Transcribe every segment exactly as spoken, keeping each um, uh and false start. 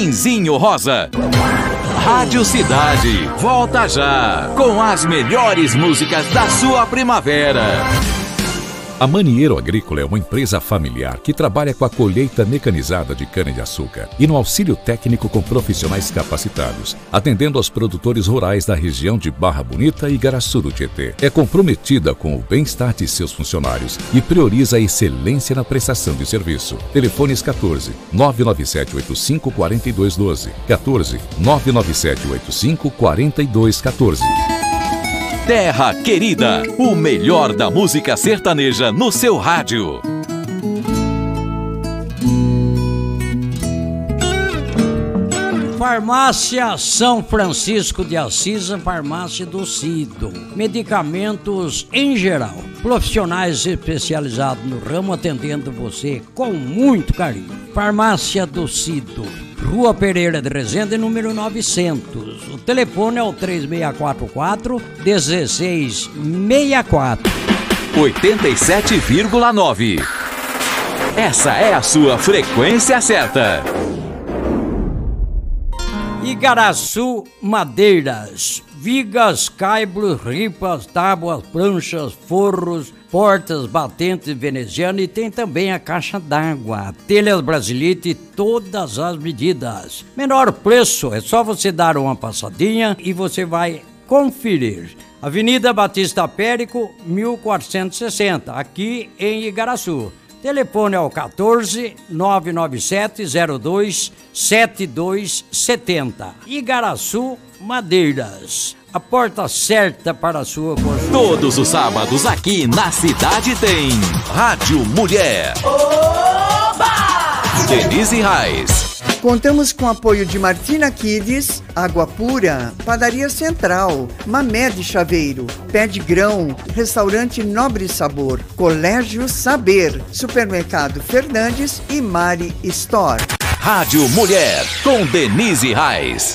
Pinzinho Rosa. Rádio Cidade, volta já, com as melhores músicas da sua primavera. A Manieiro Agrícola é uma empresa familiar que trabalha com a colheita mecanizada de cana-de-açúcar e no auxílio técnico com profissionais capacitados, atendendo aos produtores rurais da região de Barra Bonita e Igaraçu do Tietê. É comprometida com o bem-estar de seus funcionários e prioriza a excelência na prestação de serviço. Telefones quatorze, nove nove sete oito cinco, quatro dois um dois, quatorze, nove nove sete oito cinco, quatro dois um quatro. Terra Querida, o melhor da música sertaneja no seu rádio. Farmácia São Francisco de Assis, farmácia do Cido. Medicamentos em geral. Profissionais especializados no ramo atendendo você com muito carinho. Farmácia do Cido. Rua Pereira de Resende, número novecentos. O telefone é o três seis quatro quatro, um seis seis quatro. oitenta e sete vírgula nove. Essa é a sua frequência certa. Igaraçu Madeiras. Vigas, caibros, ripas, tábuas, pranchas, forros, portas, batentes venezianas e tem também a caixa d'água, telhas Brasilite, todas as medidas. Menor preço, é só você dar uma passadinha e você vai conferir. Avenida Batista Périco, mil quatrocentos e sessenta, aqui em Igaraçu. Telefone é o quatorze, nove nove sete, zero dois, sete dois sete zero. Igaraçu Madeiras, a porta certa para a sua construção. Todos os sábados aqui na cidade tem Rádio Mulher. Oba! Denise Reis. Contamos com o apoio de Martina Kids, Água Pura, Padaria Central, Mamed Chaveiro, Pé de Grão, Restaurante Nobre Sabor, Colégio Saber, Supermercado Fernandes e Mari Store. Rádio Mulher, com Denise Reis.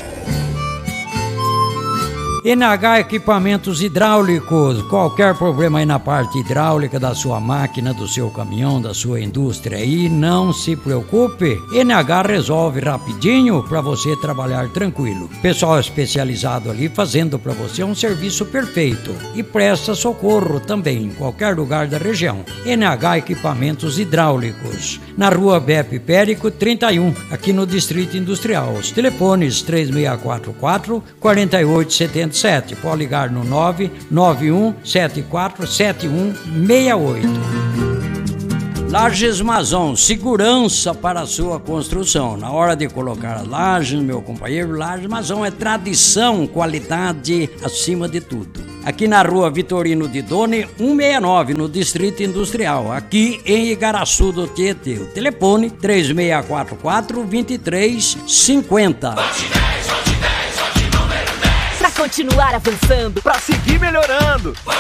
N H Equipamentos Hidráulicos, qualquer problema aí na parte hidráulica da sua máquina, do seu caminhão, da sua indústria aí, não se preocupe, N H resolve rapidinho para você trabalhar tranquilo. Pessoal especializado ali fazendo para você um serviço perfeito e presta socorro também em qualquer lugar da região. N H Equipamentos Hidráulicos, na rua Beppe Périco trinta e um, aqui no Distrito Industrial. Os telefones três seis quatro quatro, quatro oito sete sete, pode ligar no nove nove um sete quatro sete um seis oito. Lajes Mazon, segurança para a sua construção. Na hora de colocar as lajes, meu companheiro, Lajes Mazon é tradição, qualidade acima de tudo. Aqui na rua Vitorino de Doni, cento e sessenta e nove, no Distrito Industrial, aqui em Igaraçu do Tietê. O telefone três seis quatro quatro, dois três cinco zero. Continuar avançando, pra seguir melhorando.